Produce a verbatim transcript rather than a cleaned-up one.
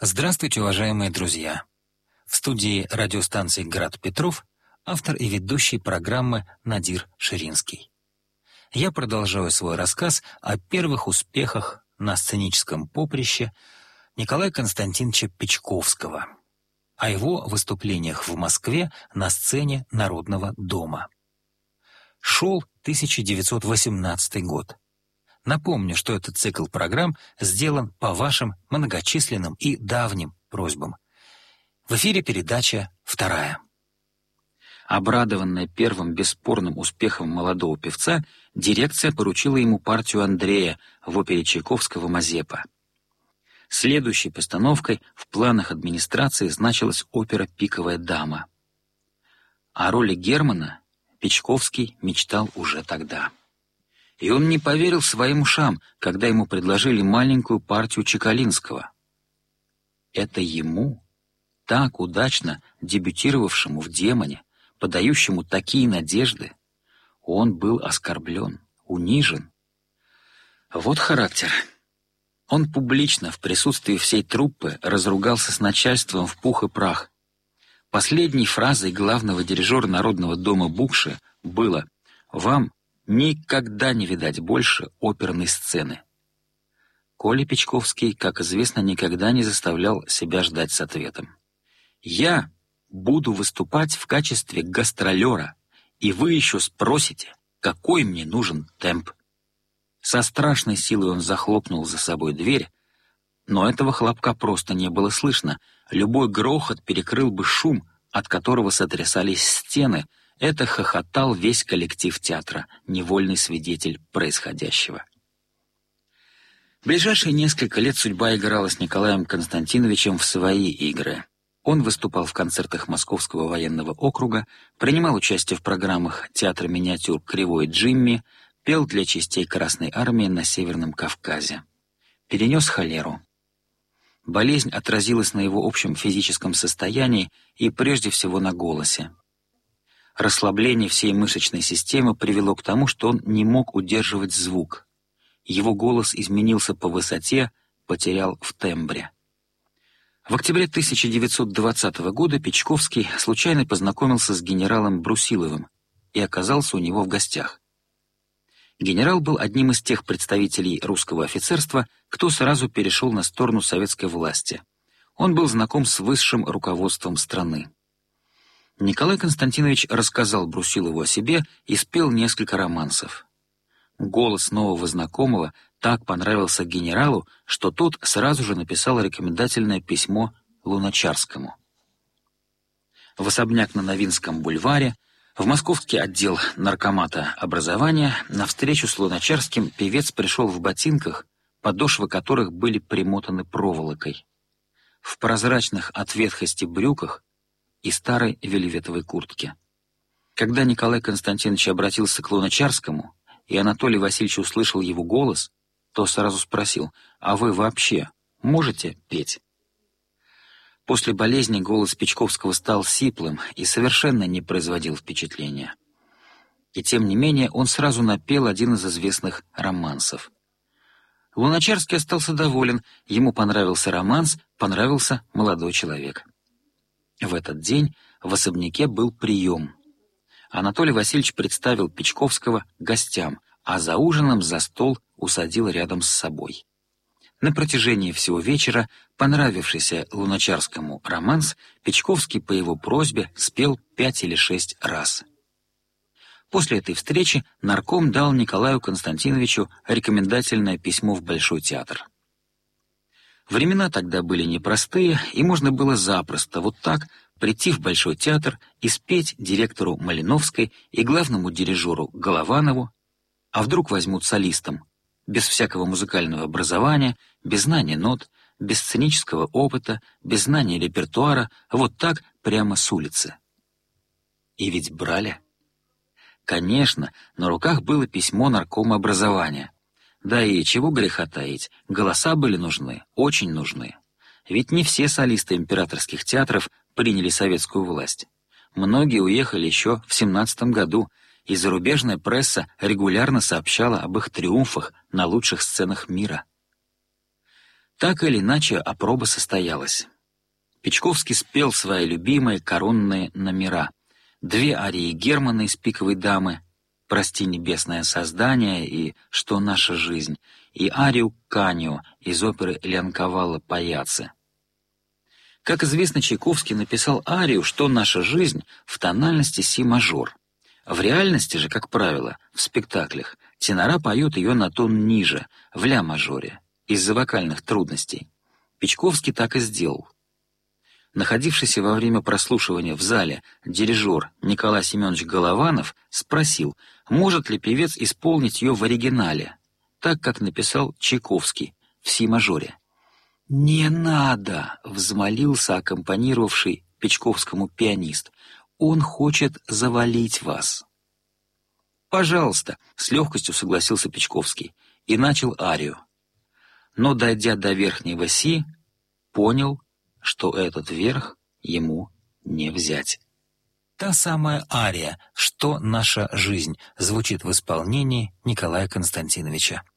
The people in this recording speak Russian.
Здравствуйте, уважаемые друзья! В студии радиостанции «Град Петров» автор и ведущий программы Надир Ширинский. Я продолжаю свой рассказ о первых успехах на сценическом поприще Николая Константиновича Печковского, о его выступлениях в Москве на сцене Народного дома. Шел тысяча девятьсот восемнадцатый год. Напомню, что этот цикл программ сделан по вашим многочисленным и давним просьбам. В эфире передача вторая. Обрадованная первым бесспорным успехом молодого певца, дирекция поручила ему партию Андрея в опере Чайковского «Мазепа». Следующей постановкой в планах администрации значилась опера «Пиковая дама». О роли Германа Печковский мечтал уже тогда. И он не поверил своим ушам, когда ему предложили маленькую партию Чекалинского. Это ему, так удачно дебютировавшему в «Демоне», подающему такие надежды, он был оскорблен, унижен. Вот характер. Он публично в присутствии всей труппы разругался с начальством в пух и прах. Последней фразой главного дирижера Народного дома Букши было «Вам никогда не видать больше оперной сцены». Коля Печковский, как известно, никогда не заставлял себя ждать с ответом. «Я буду выступать в качестве гастролера, и вы еще спросите, какой мне нужен темп». Со страшной силой он захлопнул за собой дверь, но этого хлопка просто не было слышно. Любой грохот перекрыл бы шум, от которого сотрясались стены. Это хохотал весь коллектив театра, невольный свидетель происходящего. В ближайшие несколько лет судьба играла с Николаем Константиновичем в свои игры. Он выступал в концертах Московского военного округа, принимал участие в программах театра миниатюр «Кривой Джимми», пел для частей Красной армии на Северном Кавказе. Перенес холеру. Болезнь отразилась на его общем физическом состоянии и прежде всего на голосе. Расслабление всей мышечной системы привело к тому, что он не мог удерживать звук. Его голос изменился по высоте, потерял в тембре. В октябре тысяча девятьсот двадцатого года Печковский случайно познакомился с генералом Брусиловым и оказался у него в гостях. Генерал был одним из тех представителей русского офицерства, кто сразу перешел на сторону советской власти. Он был знаком с высшим руководством страны. Николай Константинович рассказал Брусилову о себе и спел несколько романсов. Голос нового знакомого так понравился генералу, что тот сразу же написал рекомендательное письмо Луначарскому. В особняк на Новинском бульваре, в московский отдел наркомата образования, на встречу с Луначарским певец пришел в ботинках, подошвы которых были примотаны проволокой, в прозрачных от ветхости брюках и старой вельветовой куртке. Когда Николай Константинович обратился к Луначарскому, и Анатолий Васильевич услышал его голос, то сразу спросил: «А вы вообще можете петь?» После болезни голос Печковского стал сиплым и совершенно не производил впечатления. И тем не менее он сразу напел один из известных романсов. Луначарский остался доволен, ему понравился романс, понравился молодой человек. В этот день в особняке был прием. Анатолий Васильевич представил Печковского гостям, а за ужином за стол усадил рядом с собой. На протяжении всего вечера понравившийся Луначарскому романс Печковский по его просьбе спел пять или шесть раз. После этой встречи нарком дал Николаю Константиновичу рекомендательное письмо в Большой театр. Времена тогда были непростые, и можно было запросто вот так прийти в Большой театр и спеть директору Малиновской и главному дирижеру Голованову, а вдруг возьмут солистом, без всякого музыкального образования, без знания нот, без сценического опыта, без знания репертуара, вот так прямо с улицы. И ведь брали. Конечно, на руках было письмо наркома образования. Да и чего греха таить, голоса были нужны, очень нужны. Ведь не все солисты императорских театров приняли советскую власть. Многие уехали еще в семнадцатом году, и зарубежная пресса регулярно сообщала об их триумфах на лучших сценах мира. Так или иначе, опроба состоялась. Печковский спел свои любимые коронные номера. Две арии Германа из «Пиковой дамы», «Прости, небесное создание» и «Что наша жизнь», и арию Канио из оперы Леонковало «Паяцци». Как известно, Чайковский написал арию «Что наша жизнь» в тональности си-мажор. В реальности же, как правило, в спектаклях тенора поют ее на тон ниже, в ля-мажоре, из-за вокальных трудностей. Печковский так и сделал. Находившийся во время прослушивания в зале дирижер Николай Семенович Голованов спросил, может ли певец исполнить ее в оригинале, так как написал Чайковский, в си-мажоре. «Не надо!» — взмолился аккомпанировавший Печковскому пианист. «Он хочет завалить вас». «Пожалуйста», — с легкостью согласился Печковский и начал арию. Но, дойдя до верхнего си, понял, что этот верх ему не взять. Та самая ария «Что наша жизнь» звучит в исполнении Николая Константиновича